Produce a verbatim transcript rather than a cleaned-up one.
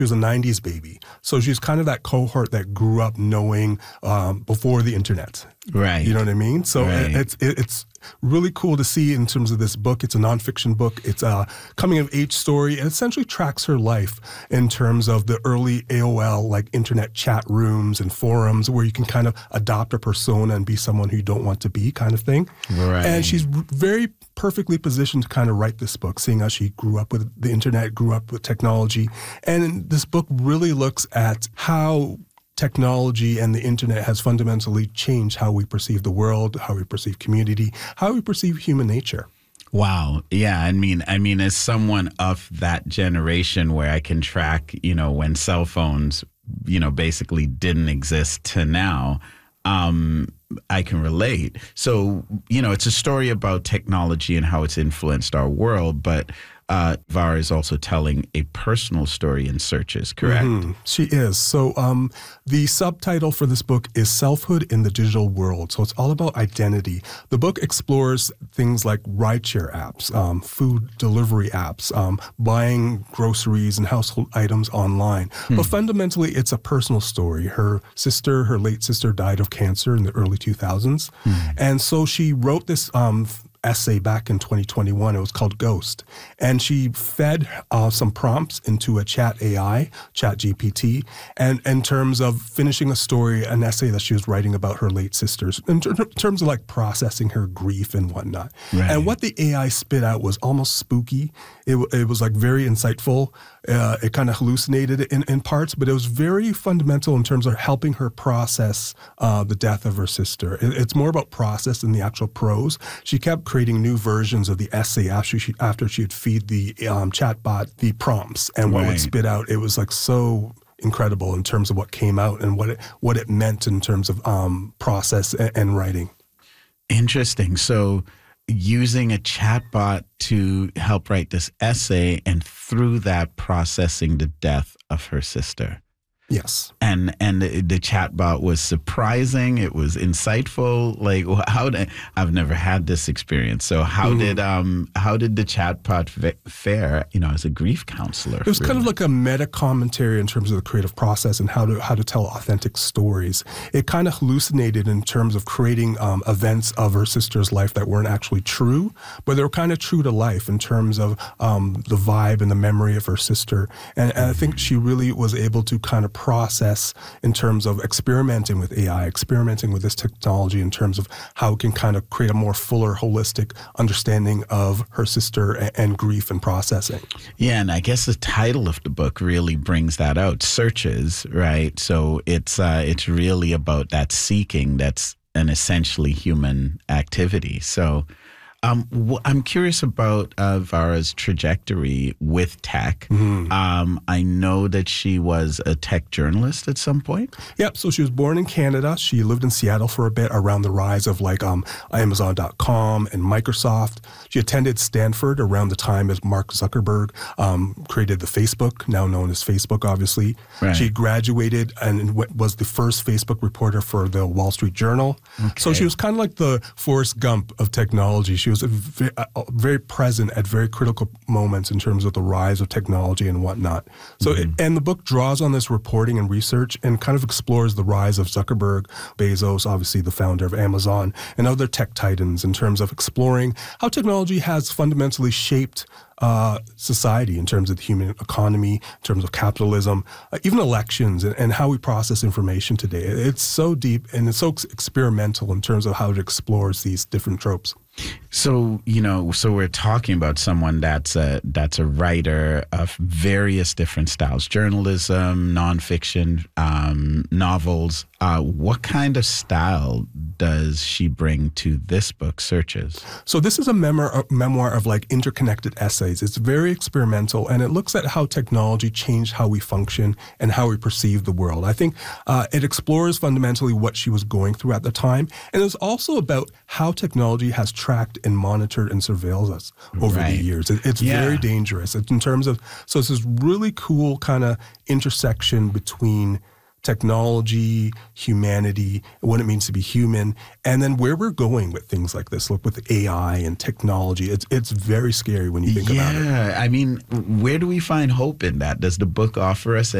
She was a nineties baby. So she's kind of that cohort that grew up knowing um, before the internet. Right. You know what I mean? So right. it's it's really cool to see in terms of this book. It's a nonfiction book. It's a coming of age story. It essentially tracks her life in terms of the early A O L, like internet chat rooms and forums where you can kind of adopt a persona and be someone who you don't want to be kind of thing. Right. And she's very perfectly positioned to kind of write this book, seeing how she grew up with the internet, grew up with technology. And this book really looks at how technology and the internet has fundamentally changed how we perceive the world, how we perceive community, how we perceive human nature. Wow. Yeah. I mean, I mean, as someone of that generation where I can track, you know, when cell phones, you know, basically didn't exist to now, um, I can relate. So, you know, it's a story about technology and how it's influenced our world, but uh, Vara is also telling a personal story in Searches, correct? Mm-hmm. She is. So um, the subtitle for this book is Selfhood in the Digital World. So it's all about identity. The book explores things like rideshare apps, um, food delivery apps, um, buying groceries and household items online. Hmm. But fundamentally, it's a personal story. Her sister, her late sister, died of cancer in the early two thousands. Hmm. And so she wrote this um, essay back in twenty twenty-one. It was called Ghost. And she fed uh, some prompts into a chat A I, Chat G P T, and in terms of finishing a story, an essay that she was writing about her late sisters, in ter- terms of like processing her grief and whatnot. Right. And what the A I spit out was almost spooky. It, it was like very insightful. Uh, it kind of hallucinated in, in parts, but it was very fundamental in terms of helping her process uh, the death of her sister. It, it's more about process than the actual prose. She kept creating new versions of the essay after she after she would feed the um, chatbot the prompts, and what right. would spit out. It was like so incredible in terms of what came out and what it what it meant in terms of um, process and, and writing. Interesting. So using a chatbot to help write this essay, and through that processing the death of her sister. Yes. And and the, the chatbot was surprising. It was insightful. Like, how did, I've never had this experience. So how mm-hmm. did um how did the chatbot fare, you know, as a grief counselor? It was really? kind of like a meta commentary in terms of the creative process and how to how to tell authentic stories. It kind of hallucinated in terms of creating um, events of her sister's life that weren't actually true, but they were kind of true to life in terms of um, the vibe and the memory of her sister. And, and I think she really was able to kind of process in terms of experimenting with A I, experimenting with this technology in terms of how it can kind of create a more fuller, holistic understanding of her sister and, and grief and processing. Yeah, and I guess the title of the book really brings that out, Searches, right? So it's uh, it's really about that seeking that's an essentially human activity. So Um, w- I'm curious about uh, Vara's trajectory with tech. Mm-hmm. Um, I know that she was a tech journalist at some point. Yep. So she was born in Canada. She lived in Seattle for a bit around the rise of like um, Amazon dot com and Microsoft. She attended Stanford around the time as Mark Zuckerberg um, created the Facebook, now known as Facebook, obviously. Right. She graduated and w- was the first Facebook reporter for the Wall Street Journal. Okay. So she was kind of like the Forrest Gump of technology. She was very, uh, very present at very critical moments in terms of the rise of technology and whatnot. So, mm-hmm. it, and the book draws on this reporting and research and kind of explores the rise of Zuckerberg, Bezos, obviously the founder of Amazon, and other tech titans in terms of exploring how technology has fundamentally shaped Uh, society in terms of the human economy, in terms of capitalism, uh, even elections and, and how we process information today. It's so deep and it's so ex- experimental in terms of how it explores these different tropes. So, you know, so we're talking about someone that's a, that's a writer of various different styles, journalism, nonfiction, um, novels. Uh, what kind of style does she bring to this book, Searches? So this is a memoir, a memoir of like interconnected essays. It's very experimental, and it looks at how technology changed how we function and how we perceive the world. I think uh, it explores fundamentally what she was going through at the time, and it's also about how technology has tracked and monitored and surveils us over right. the years. It, it's yeah. very dangerous. It's in terms of, so it's this really cool kind of intersection between technology, humanity, what it means to be human, and then where we're going with things like this. Look, with A I and technology, it's it's very scary when you think yeah, about it. Yeah, I mean, where do we find hope in that? Does the book offer us